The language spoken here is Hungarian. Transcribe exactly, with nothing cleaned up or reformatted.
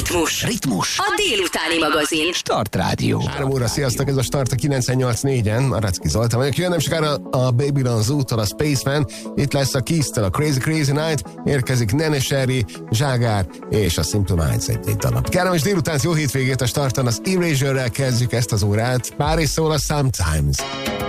Ritmus. Ritmus. A délutáni magazin. Start Rádió. Három óra, sziasztok, ez a Start a kilencvennyolc négyen. Maracki Zoltán vagyok. Jön nem sokára a Babylon Zoo-tól a Spaceman. Itt lesz a Kiss-től a Crazy Crazy Night. Érkezik Nene Sherry, Zságár és a Simple Minds egy-egy dalap. Kellemes délután, jó hétvégét a Starton, az Erasure-rel kezdjük ezt az órát. Pár is szól a Sometimes.